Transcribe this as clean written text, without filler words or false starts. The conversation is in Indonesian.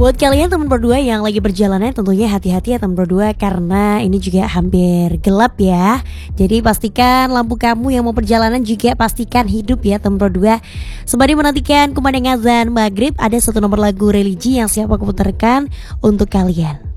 Buat kalian teman berdua yang lagi perjalanan tentunya hati-hati ya teman berdua, karena ini juga hampir gelap ya. Jadi pastikan lampu kamu yang mau perjalanan juga pastikan hidup ya teman berdua. Sembari menantikan kumandang azan maghrib, ada satu nomor lagu religi yang siap aku putarkan untuk kalian.